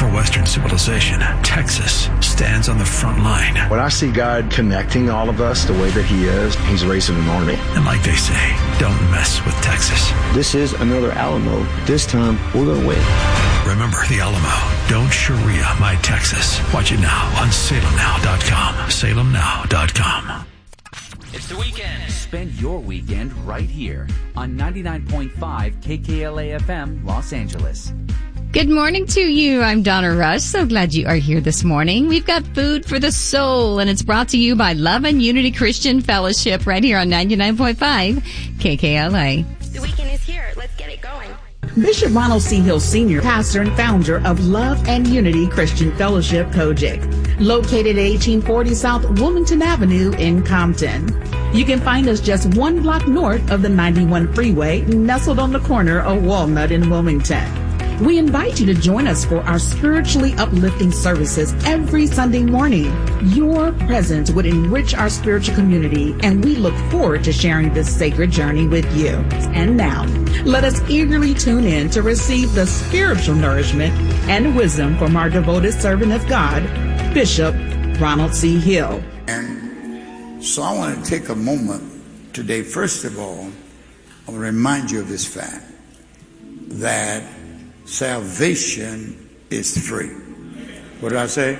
for Western civilization, Texas stands on the front line. When I see God connecting all of us the way that he is, he's raising an army. And like they say, don't mess with Texas. This is another Alamo. This time, we're going to win. Remember the Alamo. Don't Sharia my Texas. Watch it now on salemnow.com. salemnow.com. It's the weekend. Spend your weekend right here on 99.5 KKLA FM, Los Angeles. Good morning to you. I'm Donna Rush. So glad you are here this morning. We've got food for the soul, and it's brought to you by Love and Unity Christian Fellowship right here on 99.5 KKLA. The weekend is here. Let's get it going. Bishop Ronald C. Hill Sr., pastor and founder of Love and Unity Christian Fellowship, Kojic, located at 1840 South Wilmington Avenue in Compton. You can find us just one block north of the 91 freeway, nestled on the corner of Walnut and Wilmington. We invite you to join us for our spiritually uplifting services every Sunday morning. Your presence would enrich our spiritual community, and we look forward to sharing this sacred journey with you. And now, let us eagerly tune in to receive the spiritual nourishment and wisdom from our devoted servant of God, Bishop Ronald C. Hill. And so I want to take a moment today, first of all, I want to remind you of this fact, that salvation is free. What did I say?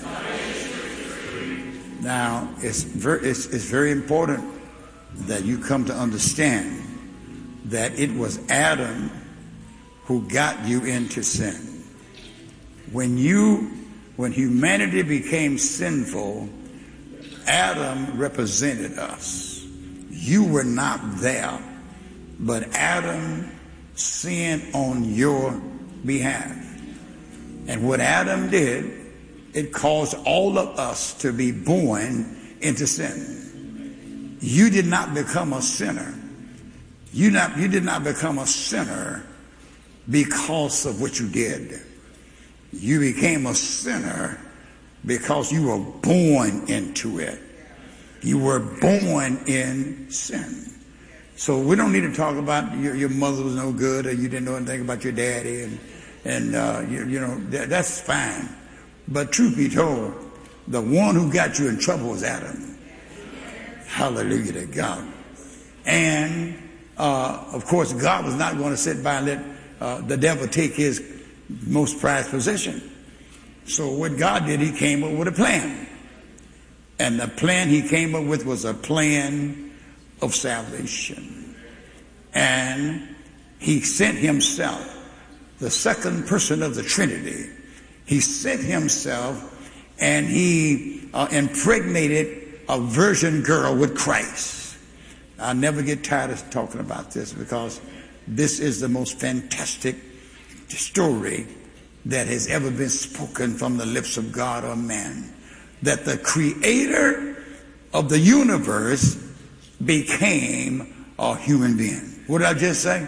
Now, it's very important that you come to understand that it was Adam who got you into sin. When humanity became sinful, Adam represented us. You were not there, but Adam sinned on your behalf. And what Adam did, it caused all of us to be born into sin. You did not become a sinner. You did not become a sinner because of what you did. You became a sinner because you were born into it. You were born in sin. So we don't need to talk about your mother was no good, or you didn't know anything about your daddy, and that's fine. But truth be told, the one who got you in trouble was Adam. Hallelujah to God. And of course, God was not going to sit by and let the devil take his most prized possession. So what God did, he came up with a plan. And the plan he came up with was a plan of salvation. And he sent himself, the second person of the Trinity. He sent himself, and he impregnated a virgin girl with Christ. I'll never get tired of talking about this, because this is the most fantastic story that has ever been spoken from the lips of God or man. That the creator of the universe became a human being. What did I just say?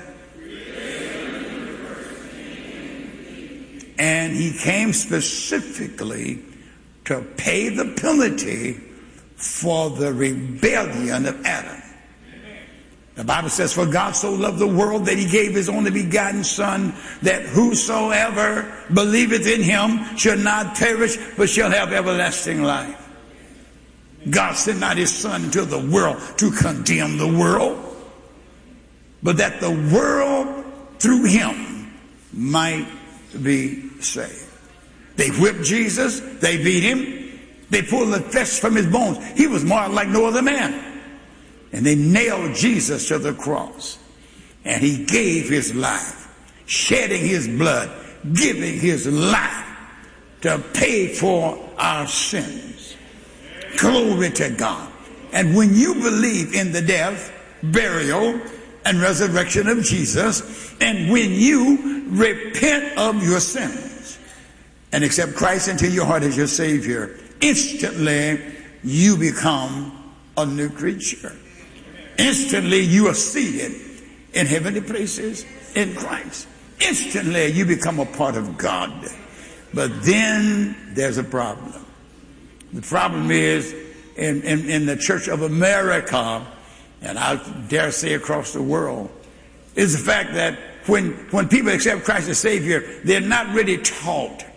And he came specifically to pay the penalty for the rebellion of Adam. The Bible says, for God so loved the world that he gave his only begotten Son, that whosoever believeth in him shall not perish, but shall have everlasting life. God sent not his Son into the world to condemn the world, but that the world through him might be saved. They whipped Jesus, they beat him, they pulled the flesh from his bones. He was marked like no other man. And they nailed Jesus to the cross. And he gave his life, shedding his blood, giving his life to pay for our sins. Glory to God. And when you believe in the death, burial, and resurrection of Jesus, and when you repent of your sins and accept Christ into your heart as your Savior, instantly you become a new creature. Instantly you are seated in heavenly places in Christ. Instantly you become a part of God. But then there's a problem. The problem is in the Church of America, and I dare say across the world, is the fact that when people accept Christ as Savior, they're not really taught